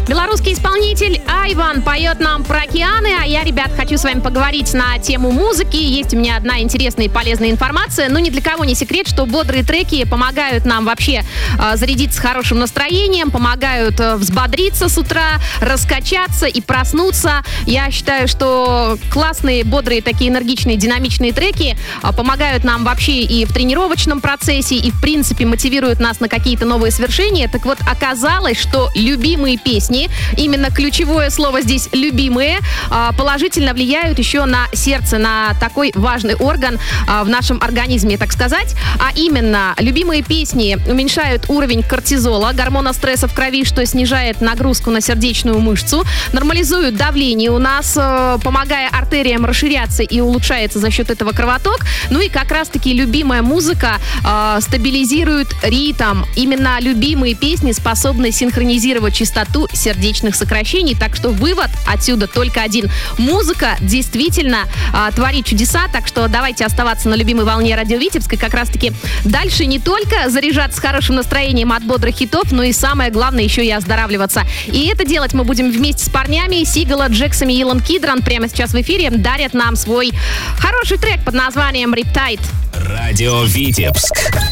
Белорусский исполнитель Айван поет нам про океаны, а я, ребят, хочу с вами поговорить на тему музыки. Есть у меня одна интересная и полезная информация. Ну, ни для кого не секрет, что бодрые треки помогают нам вообще зарядиться хорошим настроением, помогают взбодриться с утра, раскачаться и проснуться. Я считаю, что классные, бодрые, такие энергичные, динамичные треки помогают нам вообще и в тренировочном процессе, и, в принципе, мотивируют нас на какие-то новые свершения. Так вот, оказалось, что любимые песни, именно ключевое слово здесь «любимые», положительно влияют еще на сердце, на такой важный орган в нашем организме, так сказать. А именно, любимые песни уменьшают уровень кортизола, гормона стресса в крови, что снижает нагрузку на сердечную мышцу, нормализуют давление у нас, помогая артериям расширяться, и улучшается за счет этого кровоток. Ну и как раз-таки любимая музыка стабилизирует ритм. Именно любимые песни способны синхронизировать частоту сердечных сокращений. Так что вывод отсюда только один. Музыка действительно творит чудеса. Так что давайте оставаться на любимой волне радио Витебска. Как раз-таки дальше не только заряжаться хорошим настроением от бодрых хитов, но и самое главное еще и оздоравливаться. И это делать мы будем вместе с парнями. Сигала, Джексами и Илон Кидран прямо сейчас в эфире дарят нам свой хороший трек под названием «Riptide». Радио Витебск.